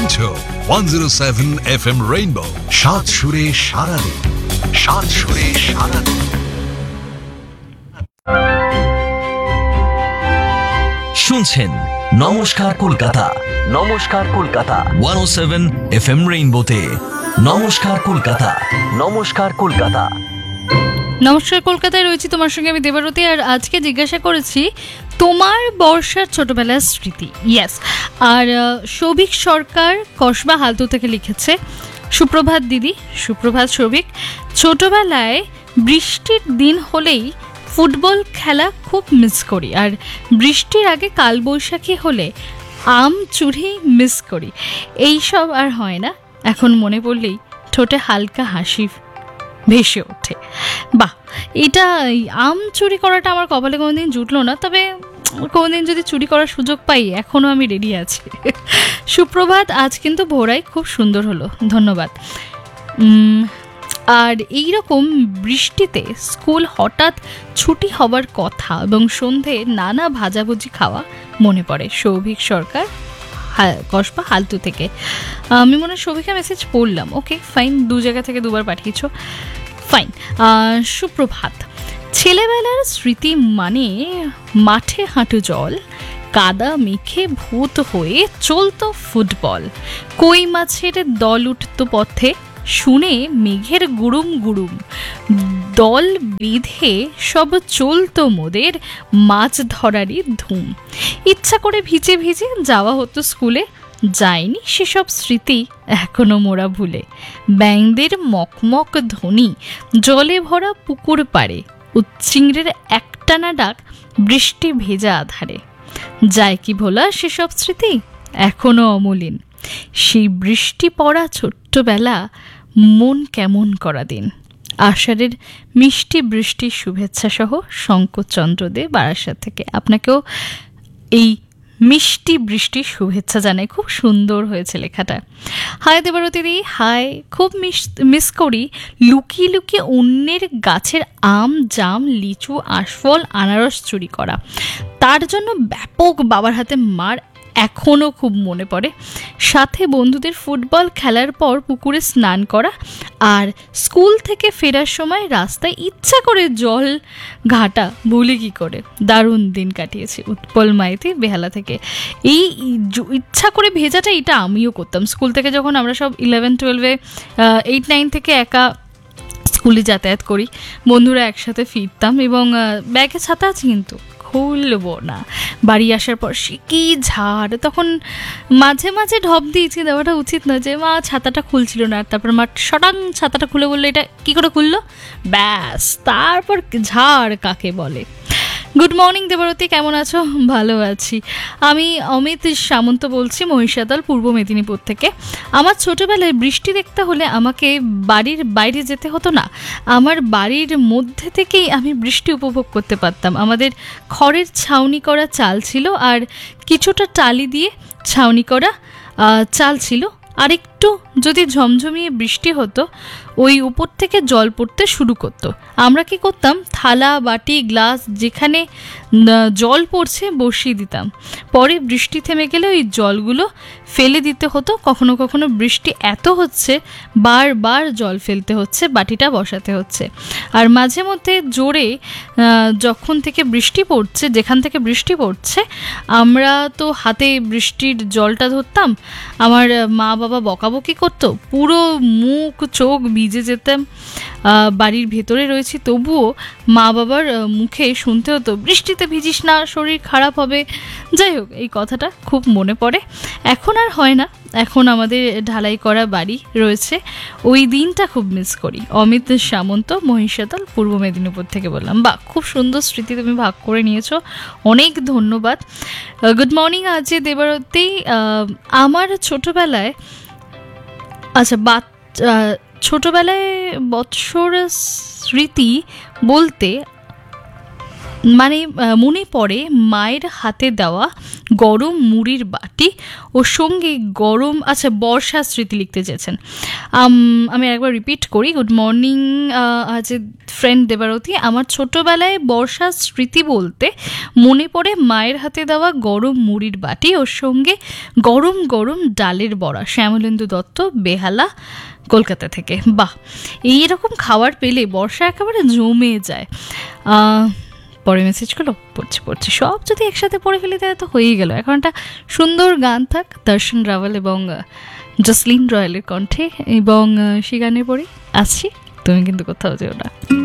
শুনছো 107 FM rainbow, সাত সুরে সারাদিন, সাত সুরে সারাদিন। শুনছেন নমস্কার কলকাতা, নমস্কার কলকাতা 107 FM রেইনবোতে। নমস্কার কলকাতা, নমস্কার কলকাতা। নমস্কার কলকাতায় রয়েছি তোমার সঙ্গে আমি দেবারতী। আর আজকে জিজ্ঞাসা করেছি তোমার বর্ষার ছোটবেলার স্মৃতি। ইয়েস, আর সৌভিক সরকার কসবা হালতু থেকে লিখেছে, সুপ্রভাত দিদি। সুপ্রভাত সৌভিক। ছোটবেলায় বৃষ্টির দিন হলেই ফুটবল খেলা খুব মিস করি, আর বৃষ্টির আগে কালবৈশাখী হলে আম চুরি মিস করি। এইসব আর হয় না, এখন মনে পড়লেই ঠোঁটে হালকা হাসি ভেসে ওঠে। বাহ, এটা আম চুরি করাটা আমার কপালে কোনোদিন জুটলো না, তবে কোনোদিন যদি চুরি করার সুযোগ পাই এখনও আমি রেডি আছি। সুপ্রভাত, আজ কিন্তু ভোরাই খুব সুন্দর হলো, ধন্যবাদ। আর এইরকম বৃষ্টিতে স্কুল হঠাৎ ছুটি হবার কথা এবং সন্ধে নানা ভাজাভুজি খাওয়া মনে পড়ে। সৌভিক সরকার, কসবা হালতু থেকে। আমি মনে হয় সৌভিকের মেসেজ পড়লাম। ওকে ফাইন, দু জায়গা থেকে দুবার পাঠিয়েছ, ফাইন। সুপ্রভাত। ছেলেবেলার স্মৃতি মানে মাঠে হাঁটু জল, কাদা মেখে ভূত হয়ে চলতো ফুটবল, কই মাছের দল উঠত পথে, শুনে মেঘের গুড়ুম গুড়ুম, দল বেঁধে সব চলতো মোদের মাছ ধরারই ধুম। ইচ্ছা করে ভিজে ভিজে যাওয়া হতো স্কুলে, যায়নি সেসব স্মৃতি এখনো মোরা ভুলে। ব্যাঙদের মকমক ধ্বনি, জলে ভরা পুকুর পাড়ে, উচ্চিংড়ের একটানা ডাক বৃষ্টি ভেজা আধারে। যায় কি ভোলা সেসব স্মৃতি, এখনো অমলিন। সেই বৃষ্টি পড়া ছোট্টবেলা, মন কেমন করা দিন। আষাঢ়ের মিষ্টি বৃষ্টির শুভেচ্ছা সহ শঙ্করচন্দ্র দে বারাসাত থেকে। আপনাকেও এই মিষ্টি বৃষ্টির শুভেচ্ছা জানাই, খুব সুন্দর হয়েছে লেখাটা। হায় দেবারতী, হায়। খুব মিস করি লুকিয়ে লুকিয়ে অন্যের গাছের আম, জাম, লিচু, আশফল, আনারস চুরি করা। তার জন্য ব্যাপক বাবার হাতে মার এখনও খুব মনে পড়ে। সাথে বন্ধুদের ফুটবল খেলার পর পুকুরে স্নান করা, আর স্কুল থেকে ফেরার সময় রাস্তায় ইচ্ছা করে জল ঘাটা, ভুলে কি করে। দারুণ দিন কাটিয়েছি। উৎপল মাইতি বেহালা থেকে। এই ইচ্ছা করে ভেজাটা এটা আমিও করতাম স্কুল থেকে, যখন আমরা সব 11-12-এ 8-9 থেকে একা স্কুলে যাতায়াত করি, বন্ধুরা একসাথে ফিরতাম এবং ব্যাগে ছাতা আছে কিন্তু খুলবো না। বাড়ি আসার পর সে কি ঝাড়, তখন মাঝে মাঝে ঢপ দিয়েছি, দেওয়াটা উচিত নয়, যে মা ছাতাটা খুলছিল না, তারপর মা সটাং ছাতাটা খুলে বললো এটা কি করে খুললো, ব্যাস তারপর ঝাড় কাকে বলে। গুড মর্নিং দেবারতী, কেমন আছো? ভালো আছি। আমি অমিত সামন্ত বলছি, মহিষাদল, পূর্ব মেদিনীপুর থেকে। আমার ছোটোবেলায় বৃষ্টি দেখতে হলে আমাকে বাড়ির বাইরে যেতে হতো না, আমার বাড়ির মধ্যে থেকেই আমি বৃষ্টি উপভোগ করতে পারতাম। আমাদের খড়ের ছাউনি করা চাল ছিল, আর কিছুটা টালি দিয়ে ছাউনি করা চাল ছিল। আরেকটু যদি ঝমঝমিয়ে বৃষ্টি হতো, ওই উপর থেকে জল পড়তে শুরু করতো। আমরা কি করতাম, থালা, বাটি, গ্লাস যেখানে জল পড়ছে বসিয়ে দিতাম। পরে বৃষ্টি থেমে গেলে ওই জলগুলো ফেলে দিতে হতো। কখনো কখনো বৃষ্টি এত হচ্ছে বারবার জল ফেলতে হচ্ছে, বাটিটা বসাতে হচ্ছে। আর মাঝে মধ্যে জোরে যখন থেকে বৃষ্টি পড়ছে, যেখান থেকে বৃষ্টি পড়ছে, আমরা তো হাতে বৃষ্টির জলটা ধরতাম। আমার মা বাবা বকাবকি করতো, পুরো মুখ চোখ ভিজে যেতাম। বাড়ির ভেতরে রয়েছি তবুও মা বাবার মুখে শুনতে হতো বৃষ্টিতে ভিজিস না, শরীর খারাপ হবে। যাই হোক, এই কথাটা খুব মনে পড়ে। এখন আর হয় না, এখন আমাদের ঢালাই করা বাড়ি রয়েছে। ওই দিনটা খুব মিস করি। অমিত সামন্ত, মহিষাদল, পূর্ব মেদিনীপুর থেকে বললাম। বা খুব সুন্দর স্মৃতি তুমি ভাগ করে নিয়েছো, অনেক ধন্যবাদ। গুড মর্নিং আজ দেবারতী। আমার ছোটোবেলায়, আচ্ছা ছোটোবেলায় বৎসর স্মৃতি বলতে মানে মনে পড়ে মায়ের হাতে দেওয়া গরম মুড়ির বাটি ও সঙ্গে গরম, আচ্ছা বর্ষার স্মৃতি লিখতে চেয়েছেন। আমি একবার রিপিট করি। গুড মর্নিং আজ ফ্রেন্ড দেবারতী, আমার ছোটবেলায় বর্ষার স্মৃতি বলতে মনে পড়ে মায়ের হাতে দেওয়া গরম মুড়ির বাটি ওর সঙ্গে গরম গরম ডালের বড়া। শ্যামলেন্দু দত্ত, বেহালা, কলকাতা থেকে। বাহ, এইরকম খাবার পেলে বর্ষা একেবারে জমে যায়। পরে মেসেজগুলো পড়ছি সব যদি একসাথে পড়ে ফেলি তাহলে তো হয়েই গেল। এখন একটা সুন্দর গান থাক দর্শন রাওয়াল এবং জসলিন রয়েলের কণ্ঠে, এবং সে গানে পড়ি আসছি, তুমি কিন্তু কোথাও যেও না।